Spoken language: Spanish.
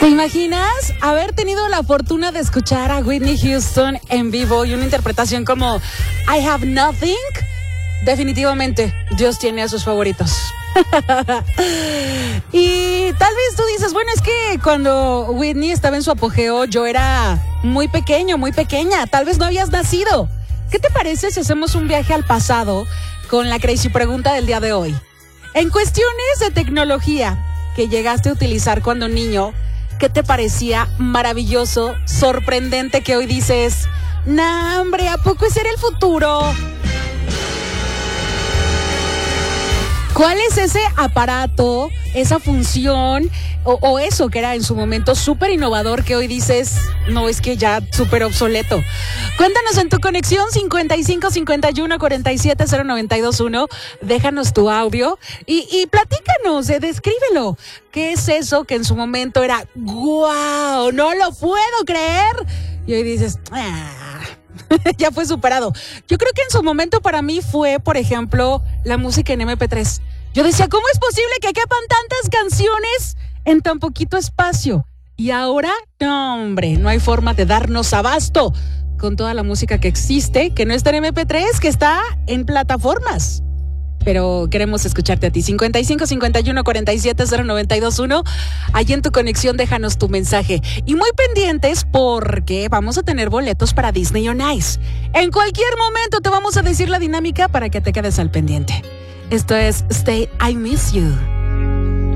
¿Te imaginas haber tenido la fortuna de escuchar a Whitney Houston en vivo y una interpretación como I Have Nothing? Definitivamente, Dios tiene a sus favoritos. Y tal vez tú dices, bueno, es que cuando Whitney estaba en su apogeo, yo era muy pequeño, muy pequeña, tal vez no habías nacido. ¿Qué te parece si hacemos un viaje al pasado con la crazy pregunta del día de hoy? En cuestiones de tecnología que llegaste a utilizar cuando niño, ¿qué te parecía maravilloso, sorprendente que hoy dices, nah, hombre, ¿a poco ese era el futuro? ¿Cuál es ese aparato, esa función o eso que era en su momento súper innovador que hoy dices, no, es que ya súper obsoleto? Cuéntanos en tu conexión 55 51 47 0921. Déjanos tu audio y platícanos, descríbelo. ¿Qué es eso que en su momento era guau, no lo puedo creer? Y hoy dices, ya fue superado. Yo creo que en su momento para mí fue, por ejemplo, la música en MP3. Yo decía, ¿cómo es posible que quepan tantas canciones en tan poquito espacio? Y ahora, no, hombre, no hay forma de darnos abasto con toda la música que existe, que no está en MP3, que está en plataformas. Pero queremos escucharte a ti. 55 51 47 0921. Allí en tu conexión déjanos tu mensaje. Y muy pendientes porque vamos a tener boletos para Disney on Ice. En cualquier momento te vamos a decir la dinámica para que te quedes al pendiente. Esto es Stay I Miss You.